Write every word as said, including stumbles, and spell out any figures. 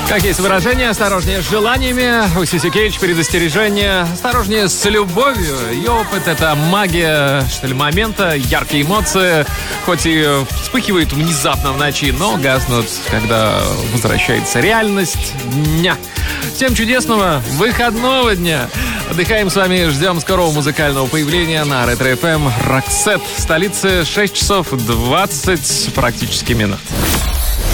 Как есть выражение, осторожнее с желаниями. У Сиси Кейдж предостережение. Осторожнее с любовью. Ее опыт — это магия, что ли, момента, яркие эмоции. Хоть и вспыхивают внезапно в ночи, но гаснут, когда возвращается реальность дня. Всем чудесного выходного дня. Отдыхаем с вами, ждем скорого музыкального появления на Ретро-эф эм. Роксет, столица, шесть часов двадцать практически минут.